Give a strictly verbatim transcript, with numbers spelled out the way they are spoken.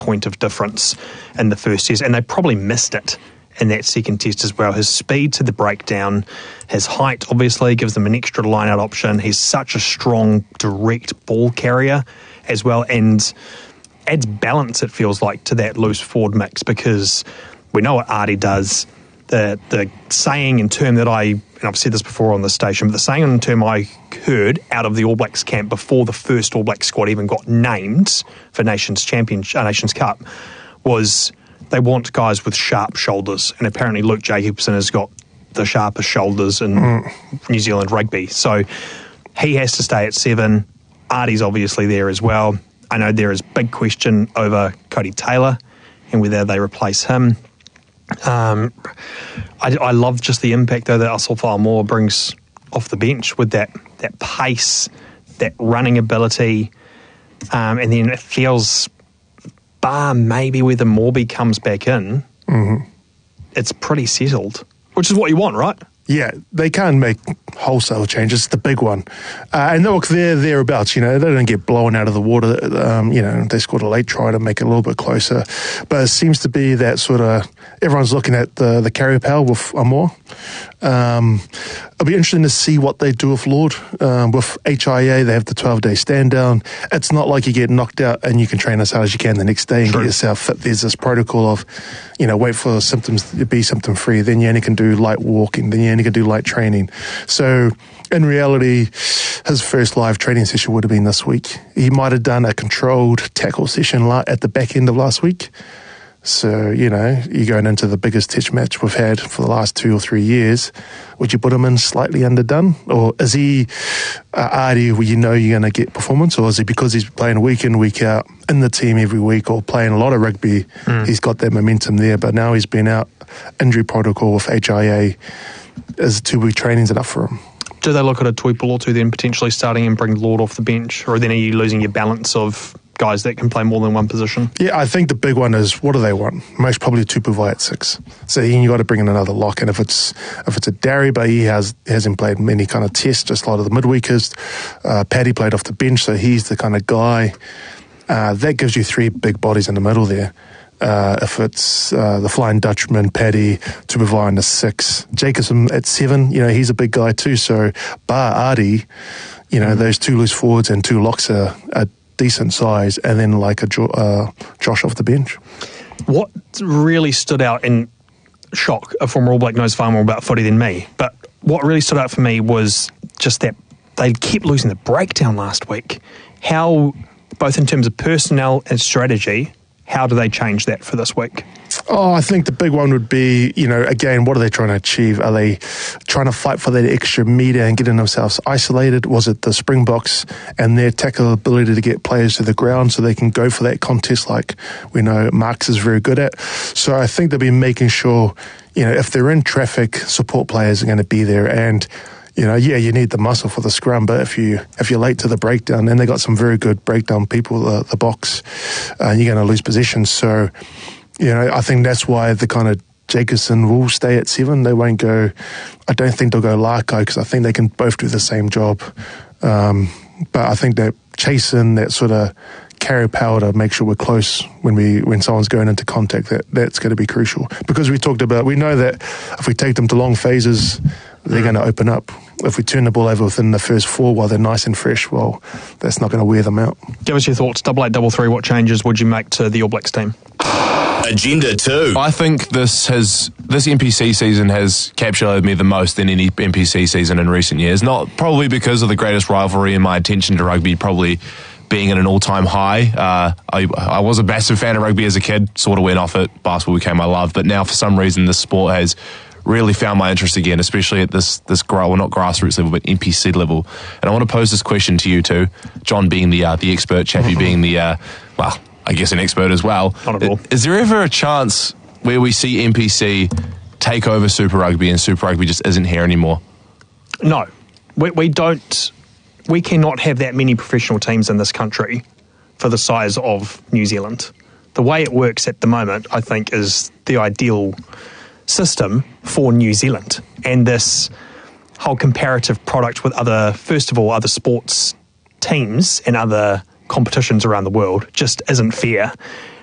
point of difference in the first test, and they probably missed it in that second test as well. His speed to the breakdown, his height obviously gives them an extra line-out option. He's such a strong, direct ball carrier as well, and adds balance, it feels like, to that loose forward mix, because we know what Ardie does. The the saying and term that I, and I've said this before on the station, but the saying and term I heard out of the All Blacks camp before the first All Blacks squad even got named for Nations Champion, uh, Nations Cup was they want guys with sharp shoulders, and apparently Luke Jacobson has got the sharpest shoulders in mm. New Zealand rugby. So he has to stay at seven. Ardie's obviously there as well. I know there is big question over Cody Taylor and whether they replace him. Um, I, I love just the impact, though, that Asafa Moore brings off the bench with that, that pace, that running ability, um, and then it feels, bar maybe whether Morby comes back in, mm-hmm. it's pretty settled, which is what you want, right? Yeah, they can't make wholesale changes. It's the big one. Uh, and look, they're thereabouts, you know, they don't get blown out of the water. Um, you know, they scored a late try to make it a little bit closer. But it seems to be that sort of, everyone's looking at the, the carry power with Amor. Um, it'll be interesting to see what they do with Lord. Um, with H I A, they have the twelve-day stand-down. It's not like you get knocked out and you can train as hard as you can the next day and True. Get yourself fit. There's this protocol of, you know, wait for symptoms to be symptom-free. Then you only can do light walking. Then you only can do light training. So in reality, his first live training session would have been this week. He might have done a controlled tackle session at the back end of last week. So, you know, you're going into the biggest test match we've had for the last two or three years. Would you put him in slightly underdone? Or is he uh, Ardie where you know you're going to get performance? Or is he because he's playing week in, week out in the team every week or playing a lot of rugby, mm. he's got that momentum there. But now he's been out, injury protocol with H I A. Is two-week training's enough for him? Do they look at a Tuipu or two then potentially starting and bring Lord off the bench? Or then are you losing your balance of guys that can play more than one position? Yeah, I think the big one is, what do they want? Most probably Tuipu Vai at six. So then you got to bring in another lock. And if it's if it's a Darry, but he has, hasn't played many kind of tests, just a lot of the midweekers. Uh, Paddy played off the bench, so he's the kind of guy. Uh, that gives you three big bodies in the middle there. Uh, if it's uh, the Flying Dutchman, Paddy, Tuipu Vai in the six, Jacobson at seven, you know, he's a big guy too. So bar Ardie, you know, mm. those two loose forwards and two locks are, are decent size, and then like a jo- uh, Josh off the bench. What really stood out in shock, a former All Black knows far more about footy than me, but what really stood out for me was just that they kept losing the breakdown last week. How, both in terms of personnel and strategy, how do they change that for this week? Oh, I think the big one would be, you know, again, what are they trying to achieve? Are they trying to fight for that extra metre and getting themselves isolated? Was it the Springboks and their tackle ability to get players to the ground so they can go for that contest like we know Marks is very good at? So I think they'll be making sure, you know, if they're in traffic, support players are going to be there. And you know, yeah, you need the muscle for the scrum, but if you if you're late to the breakdown, then they got some very good breakdown people, uh, the box, uh, and you're going to lose position. So, you know, I think that's why the kind of Jacobson will stay at seven. They won't go. I don't think they'll go Larko because I think they can both do the same job. Um, but I think that chasing that sort of carry power to make sure we're close when we when someone's going into contact, that that's going to be crucial because we talked about we know that if we take them to long phases, they're mm. going to open up. If we turn the ball over within the first four while they're nice and fresh, well, that's not going to wear them out. Give us your thoughts. Double eight, double three. What changes would you make to the All Blacks team? Agenda two. I think this has this N P C season has captured me the most than any N P C season in recent years. Not probably because of the greatest rivalry and my attention to rugby probably being at an all-time high. Uh, I, I was a massive fan of rugby as a kid, sort of went off it. Basketball became my love, but now for some reason this sport has really found my interest again, especially at this, this well, not grassroots level, but N P C level. And I want to pose this question to you too, John being the uh, the expert, Chappie being the, uh, well, I guess an expert as well. Not at all. Is there ever a chance where we see N P C take over Super Rugby and Super Rugby just isn't here anymore? No. We, we don't... We cannot have that many professional teams in this country for the size of New Zealand. The way it works at the moment, I think, is the ideal system for New Zealand. And this whole comparative product with other, first of all, other sports teams and other competitions around the world just isn't fair.